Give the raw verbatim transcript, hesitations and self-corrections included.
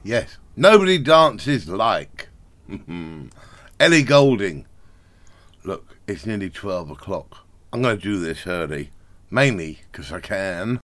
Yes, nobody dances like Ellie Goulding. Look, it's nearly twelve o'clock. I'm going to do this early, mainly because I can.